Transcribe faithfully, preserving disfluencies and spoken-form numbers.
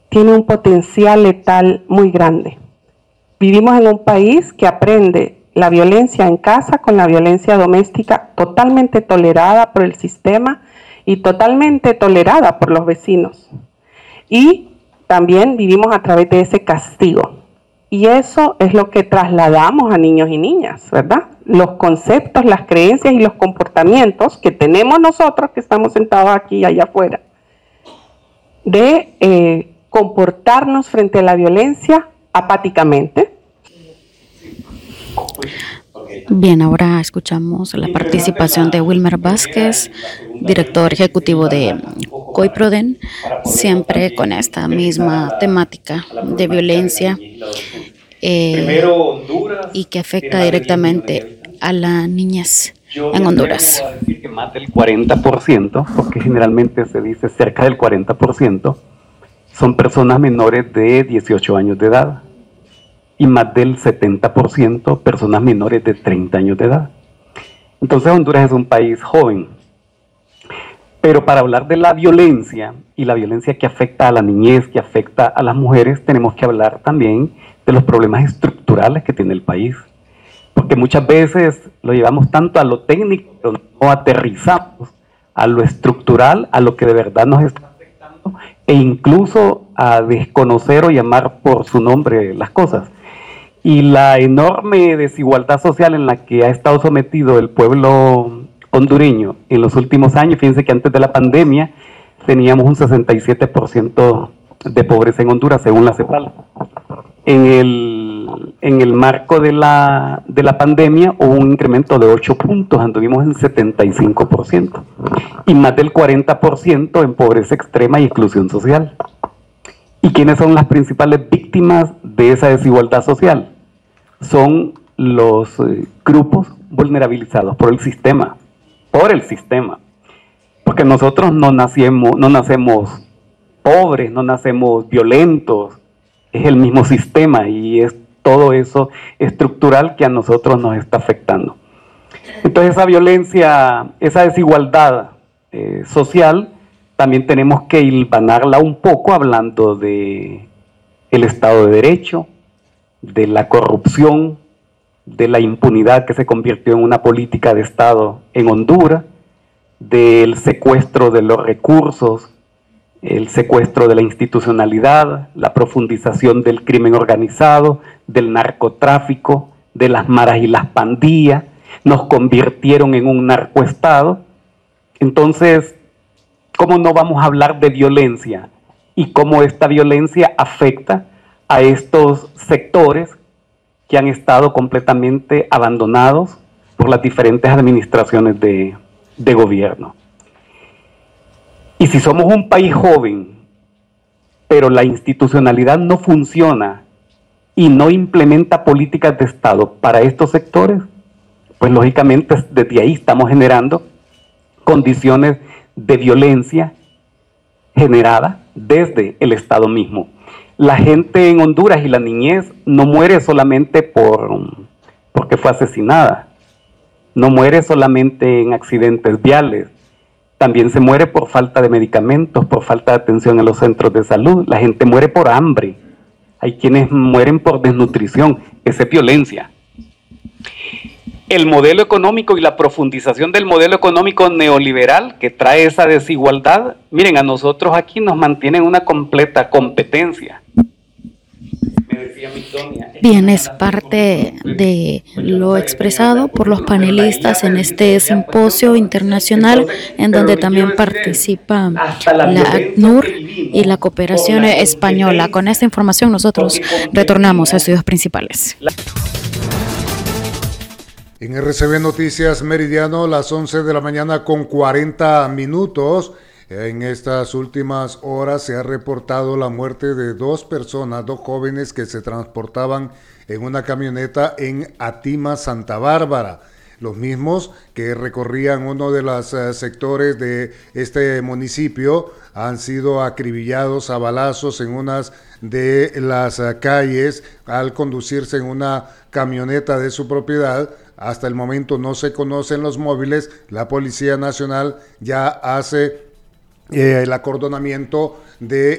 tiene un potencial letal muy grande. Vivimos en un país que aprende la violencia en casa con la violencia doméstica, totalmente tolerada por el sistema y totalmente tolerada por los vecinos. Y también vivimos a través de ese castigo. Y eso es lo que trasladamos a niños y niñas, ¿verdad? Los conceptos, las creencias y los comportamientos que tenemos nosotros que estamos sentados aquí y allá afuera, de eh, comportarnos frente a la violencia apáticamente. Bien, ahora escuchamos la participación de Wilmer Vázquez, director ejecutivo de COIPRODEN, siempre con esta misma temática de violencia eh, y que afecta directamente a la niñez en Honduras. Yo decir que más del cuarenta por ciento, porque generalmente se dice cerca del cuarenta por ciento, son personas menores de dieciocho años de edad. Y más del setenta por ciento personas menores de treinta años de edad. Entonces Honduras es un país joven. Pero para hablar de la violencia, y la violencia que afecta a la niñez, que afecta a las mujeres, tenemos que hablar también de los problemas estructurales que tiene el país. Porque muchas veces lo llevamos tanto a lo técnico, pero no aterrizamos a lo estructural, a lo que de verdad nos está afectando, e incluso a desconocer o llamar por su nombre las cosas. Y la enorme desigualdad social en la que ha estado sometido el pueblo hondureño en los últimos años, fíjense que antes de la pandemia teníamos un sesenta y siete por ciento de pobreza en Honduras, según la CEPAL. En el, en el marco de la, de la pandemia hubo un incremento de ocho puntos, anduvimos en setenta y cinco por ciento. Y más del cuarenta por ciento en pobreza extrema y exclusión social. ¿Y quiénes son las principales víctimas de esa desigualdad social? Son los eh, grupos vulnerabilizados por el sistema, por el sistema. Porque nosotros no nacemos, no nacemos pobres, no nacemos violentos, es el mismo sistema y es todo eso estructural que a nosotros nos está afectando. Entonces esa violencia, esa desigualdad eh, social, también tenemos que hilvanarla un poco hablando de el Estado de Derecho, de la corrupción, de la impunidad que se convirtió en una política de Estado en Honduras, del secuestro de los recursos, el secuestro de la institucionalidad, la profundización del crimen organizado, del narcotráfico, de las maras y las pandillas, nos convirtieron en un narcoestado. Entonces, ¿cómo no vamos a hablar de violencia y cómo esta violencia afecta a estos sectores que han estado completamente abandonados por las diferentes administraciones de, de gobierno? Y si somos un país joven, pero la institucionalidad no funciona y no implementa políticas de Estado para estos sectores, pues lógicamente desde ahí estamos generando condiciones de violencia generada desde el Estado mismo. La gente en Honduras y la niñez no muere solamente por, porque fue asesinada, no muere solamente en accidentes viales, también se muere por falta de medicamentos, por falta de atención en los centros de salud, la gente muere por hambre, hay quienes mueren por desnutrición, esa es violencia. El modelo económico y la profundización del modelo económico neoliberal que trae esa desigualdad, miren, a nosotros aquí nos mantienen una completa competencia. Bien, es parte de lo expresado por los panelistas en este simposio internacional en donde también participa la ACNUR y la cooperación española. Con esta información nosotros retornamos a estudios principales. En R C B Noticias Meridiano, las once de la mañana con cuarenta minutos. En estas últimas horas se ha reportado la muerte de dos personas, dos jóvenes que se transportaban en una camioneta en Atima, Santa Bárbara. Los mismos que recorrían uno de los uh, sectores de este municipio han sido acribillados a balazos en unas de las uh, calles al conducirse en una camioneta de su propiedad. Hasta el momento no se conocen los móviles. La Policía Nacional ya hace eh, el acordonamiento de